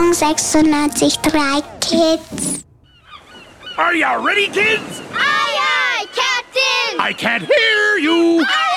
Ballon 96.3 Kids. Are you ready, kids? Aye, aye, Captain! I can't hear you. Aye,